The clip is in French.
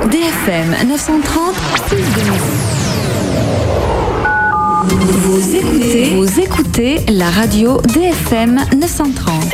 DFM 930, plus de musique. Vous écoutez la radio DFM 930.